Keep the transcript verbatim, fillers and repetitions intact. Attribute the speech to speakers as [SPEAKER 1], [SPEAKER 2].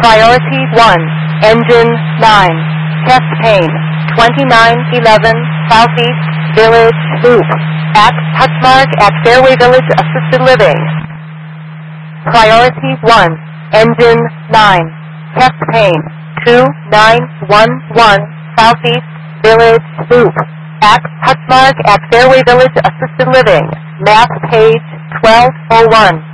[SPEAKER 1] Priority one, Engine nine, Chest Pain, twenty-nine eleven Southeast Village Loop, at Touchmark at Fairway Village Assisted Living. Priority one, Engine nine, Chest Pain, two nine one one Southeast Village Loop, at Touchmark at Fairway Village Assisted Living, map page twelve oh one.